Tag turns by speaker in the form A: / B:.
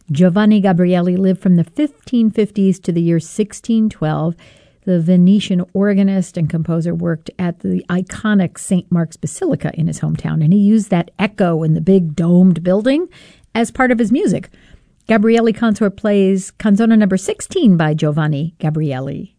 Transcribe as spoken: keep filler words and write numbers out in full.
A: Giovanni Gabrieli lived from the fifteen fifties to the year sixteen twelve. The Venetian organist and composer worked at the iconic Saint Mark's Basilica in his hometown, and he used that echo in the big domed building as part of his music. Gabrieli Consort plays Canzona number sixteen by Giovanni Gabrieli.